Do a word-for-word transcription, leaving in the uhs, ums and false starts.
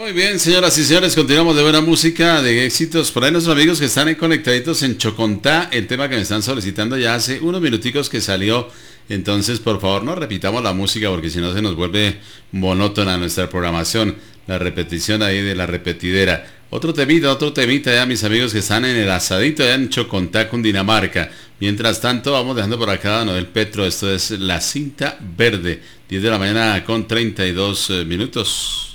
Muy bien, señoras y señores, continuamos de buena música, de éxitos. Por ahí nuestros amigos que están ahí conectaditos en Chocontá, el tema que me están solicitando ya hace unos minuticos que salió. Entonces, por favor, no repitamos la música porque si no se nos vuelve monótona nuestra programación. La repetición ahí de la repetidera. Otro temita, otro temita ya, mis amigos que están en el asadito allá en Chocontá, Cundinamarca. Mientras tanto, vamos dejando por acá a Noel Petro. Esto es La Cinta Verde. diez de la mañana con treinta y dos minutos.